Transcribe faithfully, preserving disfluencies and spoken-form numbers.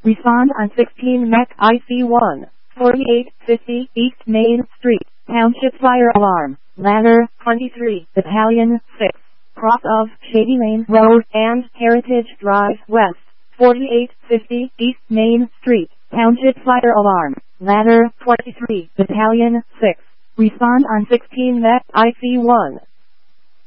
Respond on sixteen M E C I C one, forty-eight fifty East Main Street, Township Fire Alarm, Ladder twenty-three, Battalion six, cross of Shady Lane Road and Heritage Drive West, forty-eight fifty East Main Street, Township Fire Alarm, Ladder twenty-three, Battalion six. Respond on sixteen M E C I C one.